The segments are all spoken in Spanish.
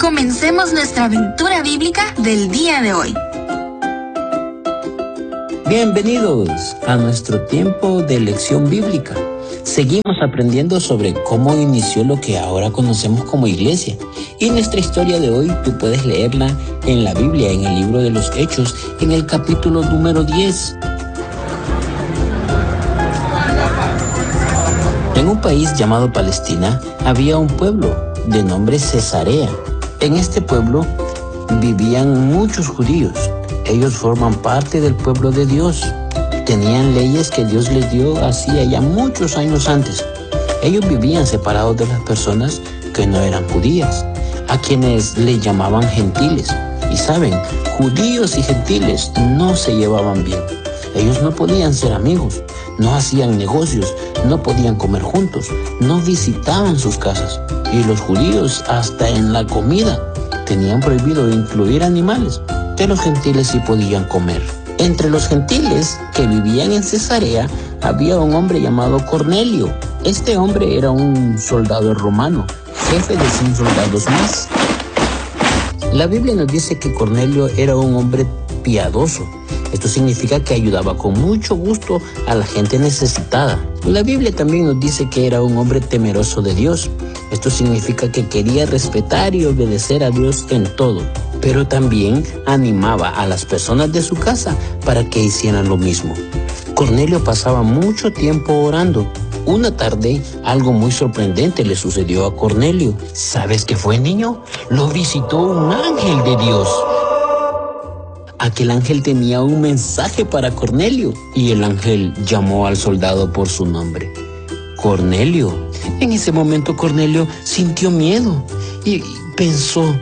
Comencemos nuestra aventura bíblica del día de hoy. Bienvenidos a nuestro tiempo de lección bíblica. Seguimos aprendiendo sobre cómo inició lo que ahora conocemos como iglesia. Y nuestra historia de hoy tú puedes leerla en la Biblia, en el libro de los Hechos, en el capítulo número 10. En un país llamado Palestina había un pueblo de nombre Cesarea. En este pueblo vivían muchos judíos. Ellos forman parte del pueblo de Dios. Tenían leyes que Dios les dio hacía ya muchos años antes. Ellos vivían separados de las personas que no eran judías, a quienes les llamaban gentiles. Y saben, judíos y gentiles no se llevaban bien. Ellos no podían ser amigos, no hacían negocios, no podían comer juntos, no visitaban sus casas. Y los judíos hasta en la comida tenían prohibido incluir animales, que los gentiles sí podían comer. Entre los gentiles que vivían en Cesarea había un hombre llamado Cornelio. Este hombre era un soldado romano, jefe de 100 soldados más. La Biblia nos dice que Cornelio era un hombre piadoso. Esto significa que ayudaba con mucho gusto a la gente necesitada. La Biblia también nos dice que era un hombre temeroso de Dios. Esto significa que quería respetar y obedecer a Dios en todo, pero también animaba a las personas de su casa para que hicieran lo mismo. Cornelio pasaba mucho tiempo orando. Una tarde, algo muy sorprendente le sucedió a Cornelio. ¿Sabes qué fue, niño? Lo visitó un ángel de Dios. Aquel ángel tenía un mensaje para Cornelio y el ángel llamó al soldado por su nombre. Cornelio. En ese momento Cornelio sintió miedo y pensó,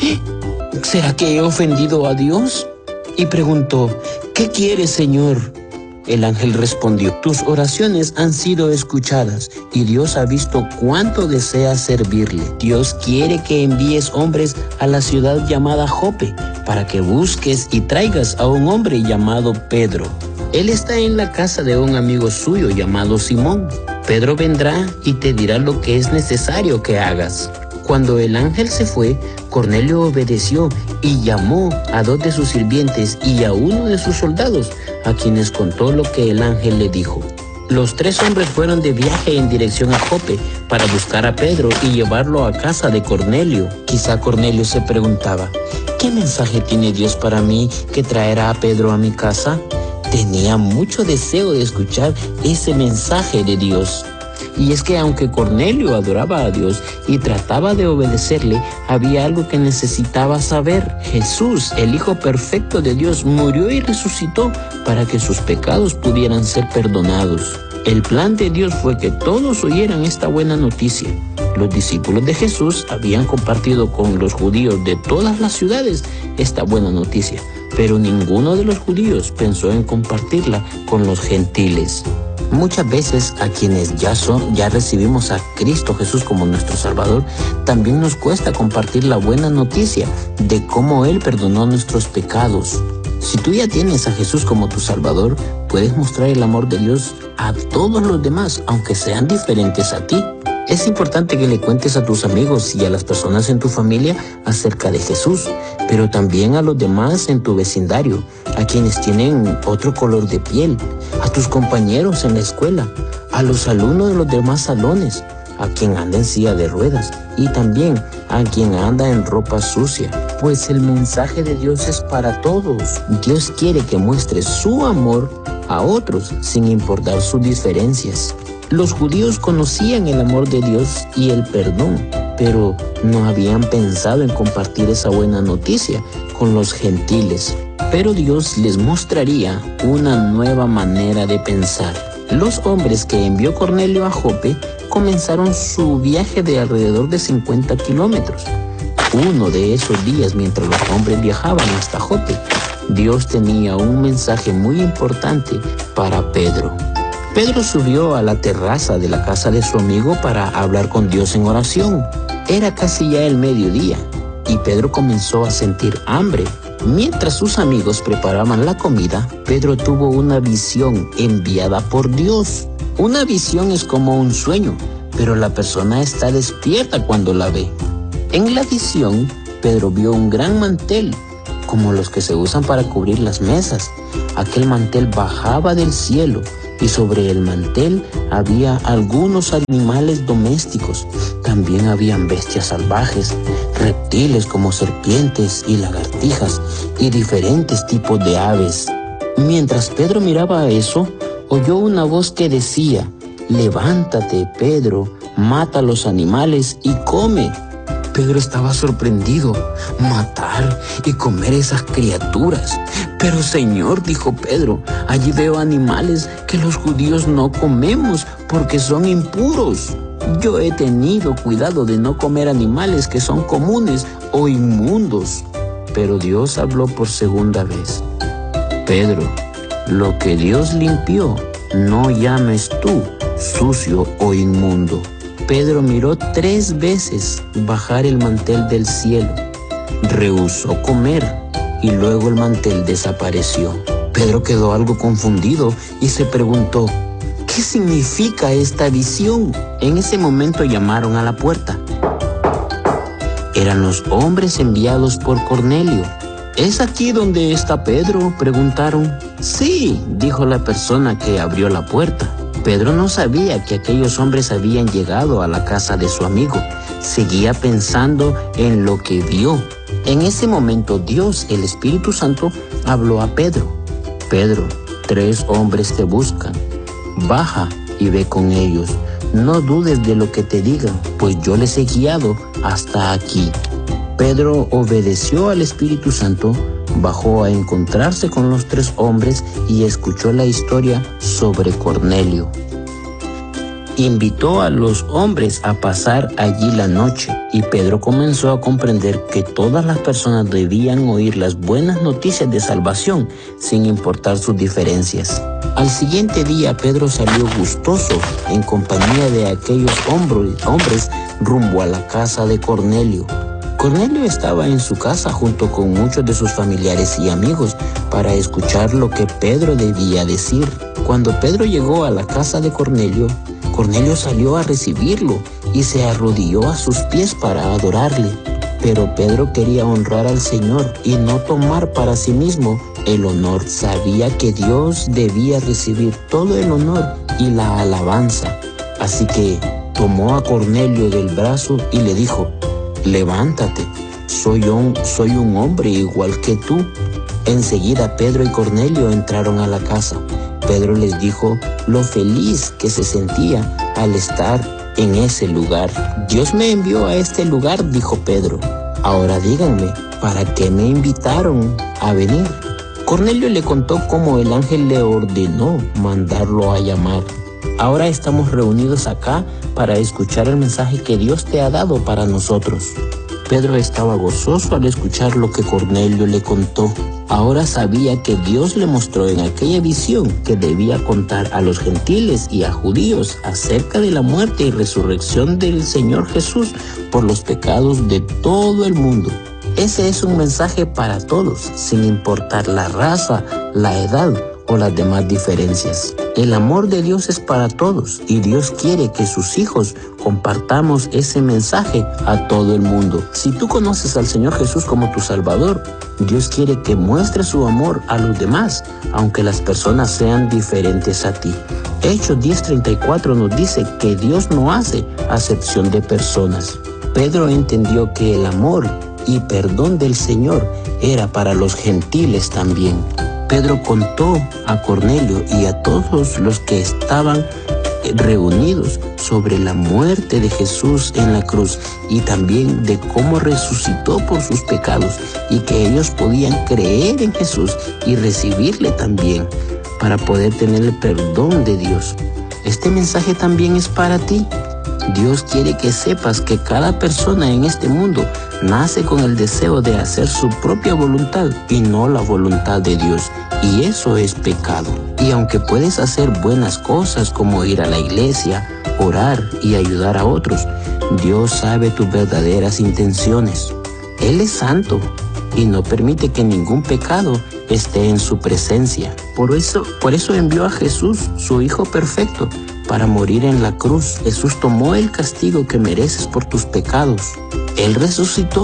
¿será que he ofendido a Dios? Y preguntó, ¿qué quieres, Señor? El ángel respondió, tus oraciones han sido escuchadas y Dios ha visto cuánto deseas servirle. Dios quiere que envíes hombres a la ciudad llamada Jope para que busques y traigas a un hombre llamado Pedro. Él está en la casa de un amigo suyo llamado Simón. Pedro vendrá y te dirá lo que es necesario que hagas. Cuando el ángel se fue, Cornelio obedeció y llamó a 2 de sus sirvientes y a 1 de sus soldados, a quienes contó lo que el ángel le dijo. Los 3 hombres fueron de viaje en dirección a Jope para buscar a Pedro y llevarlo a casa de Cornelio. Quizá Cornelio se preguntaba, ¿qué mensaje tiene Dios para mí que traerá a Pedro a mi casa? Tenía mucho deseo de escuchar ese mensaje de Dios. Y es que aunque Cornelio adoraba a Dios y trataba de obedecerle, había algo que necesitaba saber. Jesús, el Hijo perfecto de Dios, murió y resucitó para que sus pecados pudieran ser perdonados. El plan de Dios fue que todos oyeran esta buena noticia. Los discípulos de Jesús habían compartido con los judíos de todas las ciudades esta buena noticia, pero ninguno de los judíos pensó en compartirla con los gentiles. Muchas veces a quienes ya recibimos a Cristo Jesús como nuestro Salvador, también nos cuesta compartir la buena noticia de cómo Él perdonó nuestros pecados. Si tú ya tienes a Jesús como tu Salvador, puedes mostrar el amor de Dios a todos los demás, aunque sean diferentes a ti. Es importante que le cuentes a tus amigos y a las personas en tu familia acerca de Jesús, pero también a los demás en tu vecindario, a quienes tienen otro color de piel, a tus compañeros en la escuela, a los alumnos de los demás salones, a quien anda en silla de ruedas y también a quien anda en ropa sucia. Pues el mensaje de Dios es para todos. Dios quiere que muestres su amor a otros sin importar sus diferencias. Los judíos conocían el amor de Dios y el perdón, pero no habían pensado en compartir esa buena noticia con los gentiles. Pero Dios les mostraría una nueva manera de pensar. Los hombres que envió Cornelio a Jope comenzaron su viaje de alrededor de 50 kilómetros. Uno de esos días, mientras los hombres viajaban hasta Jope, Dios tenía un mensaje muy importante para Pedro. Pedro subió a la terraza de la casa de su amigo para hablar con Dios en oración. Era casi ya el mediodía y Pedro comenzó a sentir hambre. Mientras sus amigos preparaban la comida, Pedro tuvo una visión enviada por Dios. Una visión es como un sueño, pero la persona está despierta cuando la ve. En la visión, Pedro vio un gran mantel, como los que se usan para cubrir las mesas. Aquel mantel bajaba del cielo y sobre el mantel había algunos animales domésticos. También habían bestias salvajes, reptiles como serpientes y lagartijas y diferentes tipos de aves. Mientras Pedro miraba eso, oyó una voz que decía: «Levántate, Pedro, mata los animales y come». Pedro estaba sorprendido. ¿Matar y comer esas criaturas? «Pero Señor», dijo Pedro, «allí veo animales que los judíos no comemos porque son impuros. Yo he tenido cuidado de no comer animales que son comunes o inmundos». Pero Dios habló por segunda vez: «Pedro, lo que Dios limpió, no llames tú sucio o inmundo». Pedro miró 3 veces bajar el mantel del cielo, rehusó comer y luego el mantel desapareció. Pedro quedó algo confundido y se preguntó: ¿qué significa esta visión? En ese momento llamaron a la puerta. Eran los hombres enviados por Cornelio. ¿Es aquí donde está Pedro?, preguntaron. «Sí», dijo la persona que abrió la puerta. Pedro no sabía que aquellos hombres habían llegado a la casa de su amigo. Seguía pensando en lo que vio. En ese momento Dios, el Espíritu Santo, habló a Pedro: «Pedro, 3 hombres te buscan. Baja y ve con ellos. No dudes de lo que te digan, pues yo les he guiado hasta aquí». Pedro obedeció al Espíritu Santo, bajó a encontrarse con los 3 hombres y escuchó la historia sobre Cornelio. Invitó a los hombres a pasar allí la noche y Pedro comenzó a comprender que todas las personas debían oír las buenas noticias de salvación sin importar sus diferencias. Al siguiente día Pedro salió gustoso en compañía de aquellos hombres rumbo a la casa de Cornelio. Cornelio estaba en su casa junto con muchos de sus familiares y amigos para escuchar lo que Pedro debía decir. Cuando Pedro llegó a la casa de Cornelio, Cornelio salió a recibirlo y se arrodilló a sus pies para adorarle. Pero Pedro quería honrar al Señor y no tomar para sí mismo el honor. Sabía que Dios debía recibir todo el honor y la alabanza. Así que tomó a Cornelio del brazo y le dijo: «Levántate, soy un hombre igual que tú». Enseguida Pedro y Cornelio entraron a la casa. Pedro les dijo lo feliz que se sentía al estar en ese lugar. «Dios me envió a este lugar», dijo Pedro. «Ahora díganme, ¿para qué me invitaron a venir?». Cornelio le contó cómo el ángel le ordenó mandarlo a llamar. «Ahora estamos reunidos acá para escuchar el mensaje que Dios te ha dado para nosotros». Pedro estaba gozoso al escuchar lo que Cornelio le contó. Ahora sabía que Dios le mostró en aquella visión que debía contar a los gentiles y a judíos acerca de la muerte y resurrección del Señor Jesús por los pecados de todo el mundo. Ese es un mensaje para todos, sin importar la raza, la edad o las demás diferencias. El amor de Dios es para todos y Dios quiere que sus hijos compartamos ese mensaje a todo el mundo. Si tú conoces al Señor Jesús como tu Salvador, Dios quiere que muestres su amor a los demás, aunque las personas sean diferentes a ti. Hechos 10:34 nos dice que Dios no hace acepción de personas. Pedro entendió que el amor y perdón del Señor era para los gentiles también. Pedro contó a Cornelio y a todos los que estaban reunidos sobre la muerte de Jesús en la cruz y también de cómo resucitó por sus pecados y que ellos podían creer en Jesús y recibirle también para poder tener el perdón de Dios. Este mensaje también es para ti. Dios quiere que sepas que cada persona en este mundo nace con el deseo de hacer su propia voluntad y no la voluntad de Dios, y eso es pecado. Y aunque puedes hacer buenas cosas como ir a la iglesia, orar y ayudar a otros, Dios sabe tus verdaderas intenciones. Él es santo y no permite que ningún pecado esté en su presencia. Por eso envió a Jesús, su Hijo perfecto, para morir en la cruz. Jesús tomó el castigo que mereces por tus pecados. Él resucitó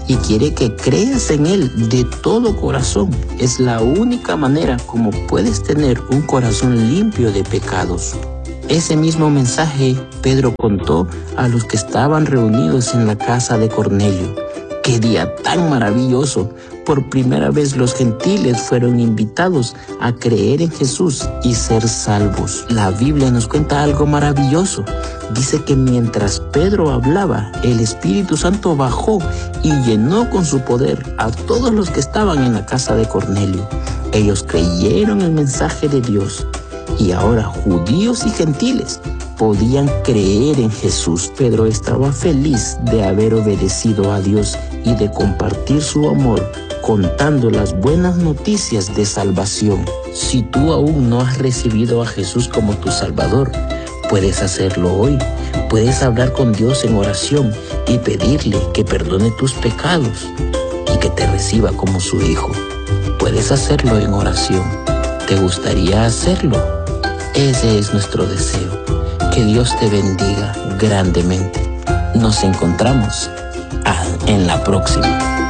y quiere que creas en Él de todo corazón. Es la única manera como puedes tener un corazón limpio de pecados. Ese mismo mensaje Pedro contó a los que estaban reunidos en la casa de Cornelio. ¡Qué día tan maravilloso! Por primera vez los gentiles fueron invitados a creer en Jesús y ser salvos. La Biblia nos cuenta algo maravilloso. Dice que mientras Pedro hablaba, el Espíritu Santo bajó y llenó con su poder a todos los que estaban en la casa de Cornelio. Ellos creyeron el mensaje de Dios y ahora judíos y gentiles podían creer en Jesús. Pedro estaba feliz de haber obedecido a Dios y de compartir su amor, contando las buenas noticias de salvación. Si tú aún no has recibido a Jesús como tu Salvador, puedes hacerlo hoy. Puedes hablar con Dios en oración y pedirle que perdone tus pecados y que te reciba como su hijo. Puedes hacerlo en oración. ¿Te gustaría hacerlo? Ese es nuestro deseo. Que Dios te bendiga grandemente. Nos encontramos en la próxima.